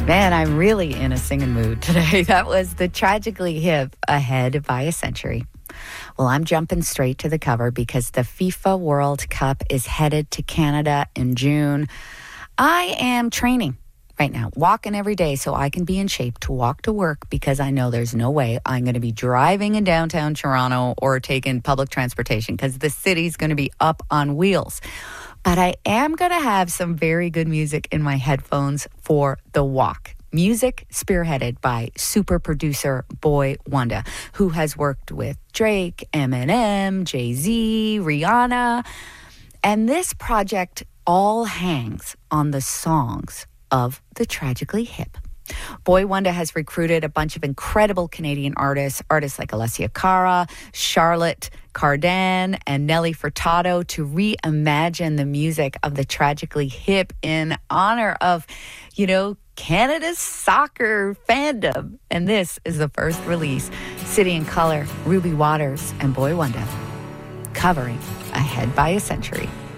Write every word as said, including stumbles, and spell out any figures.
Man, I'm really in a singing mood today. That was the Tragically Hip, Ahead by a Century. Well, I'm jumping straight to the cover because the FIFA World Cup is headed to Canada in June. I am training right now, walking every day so I can be in shape to walk to work because I know there's no way I'm going to be driving in downtown Toronto or taking public transportation because the city's going to be up on wheels. But I am going to have some very good music in my headphones for the walk. Music spearheaded by super producer Boy Wonder, who has worked with Drake, Eminem, Jay-Z, Rihanna. And this project all hangs on the songs of the Tragically Hip. Boy Wonder has recruited a bunch of incredible Canadian artists, artists like Alessia Cara, Charlotte Cardin, and Nelly Furtado to reimagine the music of the Tragically Hip in honor of, you know, Canada's soccer fandom. And this is the first release. City and Colour, Ruby Waters, and Boy Wonder covering Ahead by a Century.